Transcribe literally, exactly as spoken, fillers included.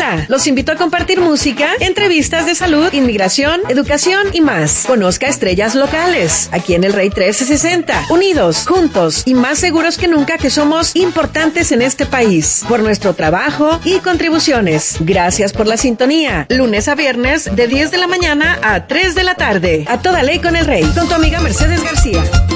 Guadalajara. Los invito a compartir música, entrevistas de salud, inmigración, educación y más. Conozca estrellas locales, aquí en el Rey trece sesenta. Unidos, juntos y más seguros que nunca que somos importantes en este país. Por nuestro trabajo y contribuciones. Gracias por la sintonía. Lunes a viernes de diez de la mañana a tres de la tarde. A toda ley con el Rey. Con tu amiga Mercedes García.